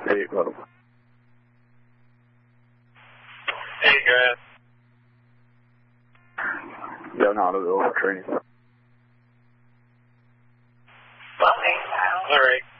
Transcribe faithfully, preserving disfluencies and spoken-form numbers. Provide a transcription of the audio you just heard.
Hey, well. Hey, guys. Down out of the training. All right.